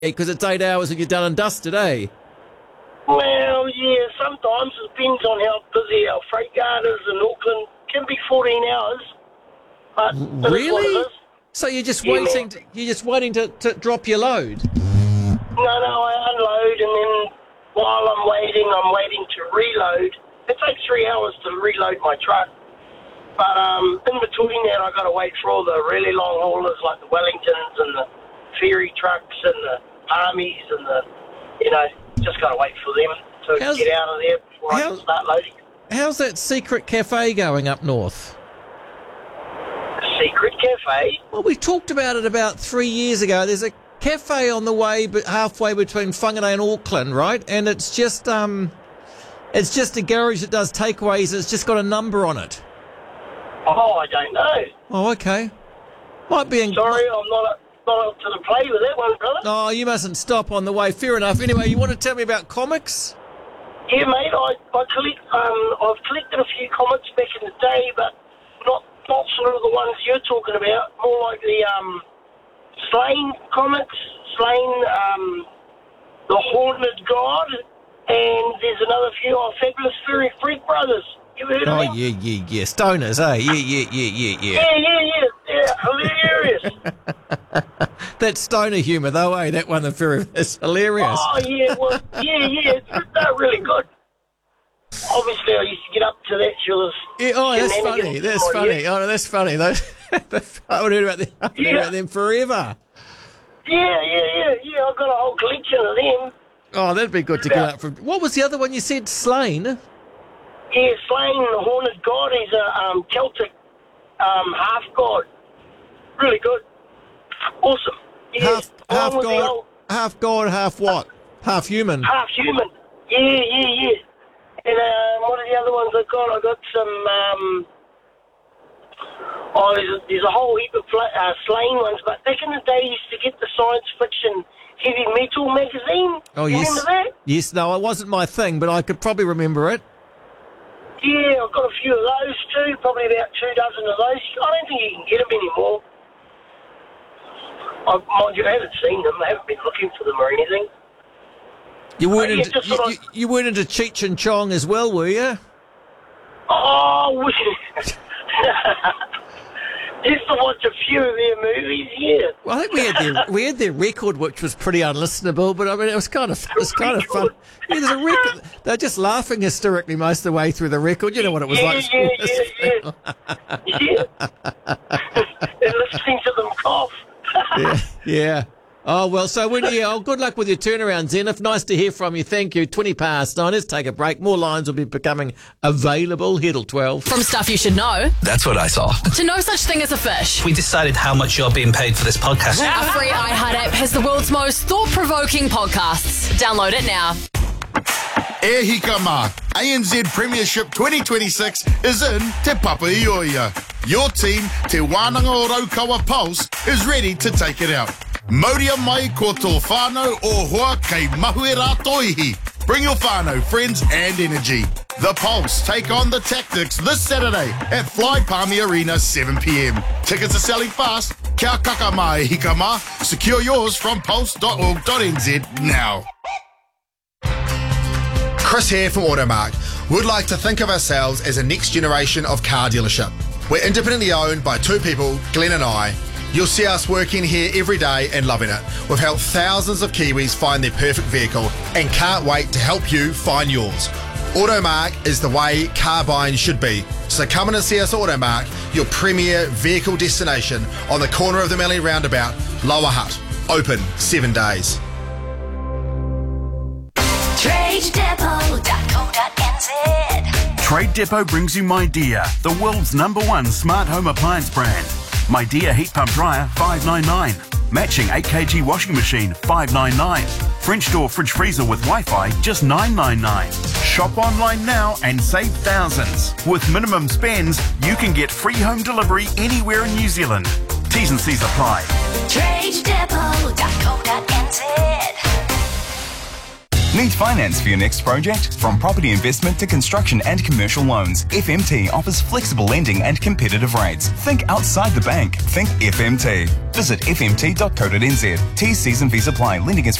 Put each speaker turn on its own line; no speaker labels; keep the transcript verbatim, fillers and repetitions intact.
because it's eight hours and you're done and dusted, eh?
Well, yeah, sometimes it depends on how busy our freight yard is in Auckland. It can be fourteen hours. But it is what it
Really?
is.
So you're just
Yeah,
waiting.
man.
To, you're just waiting to, to drop your load.
No, no, I unload, and then while I'm waiting, I'm waiting to reload. It takes three hours to reload my truck. But um, in between that, I got to wait for all the really long haulers like the Wellingtons and the ferry trucks and the armies and the, you know, just got to wait for them to
How's-
get out of there before I
how-
can start loading.
How's that secret cafe going up north?
Secret cafe?
Well, we talked about it about three years ago. There's a cafe on the way, but halfway between Whangarei and Auckland, right? And it's just um, it's just a garage that does takeaways. It's just got a number on it.
Oh, I don't know.
Oh, okay. Might be in.
Sorry, I'm not up, not up to the play with that one, brother.
Oh, you mustn't stop on the way. Fair enough. Anyway, you want to tell me about comics?
Yeah, mate, I, I collect, um, I've collected a few comics back in the day, but not not sort of the ones you're talking about. More like the um, Slain comics, Slain, um, the Haunted God, and there's another few. Oh, Fabulous Furry Freak Brothers. You ever heard
Oh,
of them?
yeah, yeah, yeah. Stoners, eh? Yeah, yeah, yeah, yeah, yeah.
Yeah, yeah, yeah. Yeah, hilarious.
That's stoner humour, though, eh? That one, the very, it's hilarious.
Oh, yeah, well, yeah, yeah. It's, they're really good. Obviously, I used to get up to that sort of
Yeah, oh, that's
shenanigans
funny. That's
before
funny.
you-
Oh, no, that's funny. Those, I would heard about them. I've heard
Yeah.
about them forever.
Yeah, yeah, yeah, yeah. I've got a whole collection of them.
Oh, that'd be good to get up from. What was the other one you said? Slain.
Yeah, Slain, the Haunted God. He's a um, Celtic um, half god. Really good. Awesome. Yeah,
Half,
along
half
with the
god,
old-
half god, half what? Half human.
half human. Yeah, yeah, yeah. And um, what are the other ones I got? I got some. Um, oh, there's a, there's a whole heap of fla- uh, Slain ones. But back in the day, you used to get the science fiction heavy metal magazine.
Oh,
You
yes.
Remember that?
Yes, no, it wasn't my thing, but I could probably remember it.
Yeah, I've got a few of those too. Probably about two dozen of those. I don't think you can get them anymore. I, mind you, I haven't seen them. I haven't been looking for them or anything.
You weren't,
Oh, yeah,
into,
just
you,
sort
you,
of-
you weren't into Cheech and Chong as well, were you?
Oh, we used to watch a few of their movies, yeah.
Well, I think we had their we had their record, which was pretty unlistenable, but I mean, it was kind of it was kind of fun. Yeah, there's a record. They're just laughing hysterically most of the way through the record. You know what it was
Yeah,
like.
yeah, yeah, yeah. Yeah. And listening to them cough.
yeah, yeah. Oh, well, so when, yeah, oh, good luck with your turnaround, Zenith. Nice to hear from you. Thank you. twenty past nine. Let's take a break. More lines will be becoming available. Heddle twelve.
From stuff you should know
That's what I saw.
to no such thing as a fish.
We decided how much you're being paid for this podcast.
Our free iHeart app has the world's most thought-provoking podcasts. Download it now.
E hika mā. A N Z Premiership twenty twenty-six is in Te Papaioia. Your team, Te Wānanga o Raukawa Pulse, is ready to take it out. Mauria mai ko tō whānau o hoa kei mahu e rātou ihi. Bring your whānau, friends and energy. The Pulse take on the Tactics this Saturday at Fly Palmy Arena, seven p.m. Tickets are selling fast. Kia kaka mai hika mā. Secure yours from pulse dot org dot n z now.
Chris here from Automark. We'd like to think of ourselves as a next generation of car dealership. We're independently owned by two people, Glenn and I. You'll see us working here every day and loving it. We've helped thousands of Kiwis find their perfect vehicle and can't wait to help you find yours. Automark is the way car buying should be. So come in and see us at Automark, your premier vehicle destination on the corner of the Mallee Roundabout, Lower Hutt. Open seven days.
trade depot dot co dot n z.
Trade Depot brings you MyDear, the world's number one smart home appliance brand. MyDear heat pump dryer, five ninety-nine. Matching eight kilogram washing machine, five ninety-nine. French door fridge freezer with Wi-Fi, just nine ninety-nine. Shop online now and save thousands. With minimum spends, you can get free home delivery anywhere in New Zealand. T's and C's apply.
trade depot dot co dot n z.
Need finance for your next project? From property investment to construction and commercial loans, F M T offers flexible lending and competitive rates. Think outside the bank. Think F M T. Visit f m t dot co dot n z. T, C's and V's apply. Lending is